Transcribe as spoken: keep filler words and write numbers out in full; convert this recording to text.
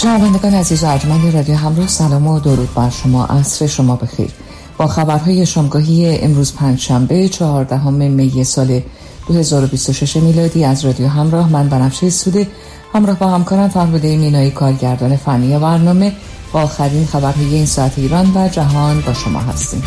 شنوندگان عزیز و ارجمند رادیو همراه، سلام و درود بر شما. عصر شما بخیر. با خبرهای شامگاهی امروز پنجشنبه چهاردهم می سال دو هزار و بیست و شش میلادی از رادیو همراه، من بنفشه سوده همراه با همکارم فرهاده مینایی کارگردان فنی برنامه با آخرین خبرهای این ساعت ایران و جهان با شما هستیم.